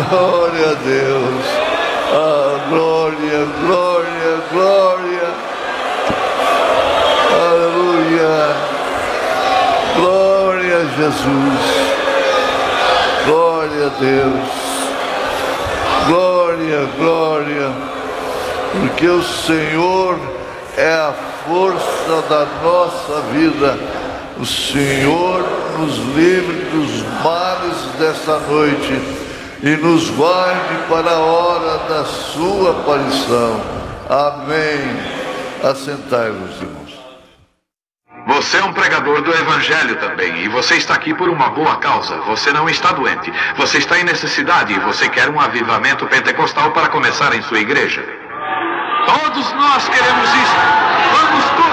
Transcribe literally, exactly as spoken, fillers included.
Glória a Deus. Ah, glória, glória, glória. Aleluia. Glória a Jesus. Glória a Deus. Glória, glória. Porque o Senhor é a força da nossa vida. O Senhor nos livre dos males desta noite e nos guarde para a hora da sua aparição. Amém. Assentai-vos, irmãos. Você é um pregador do Evangelho também, e você está aqui por uma boa causa. Você não está doente, você está em necessidade e você quer um avivamento pentecostal para começar em sua igreja. Todos nós queremos isso. Vamos todos.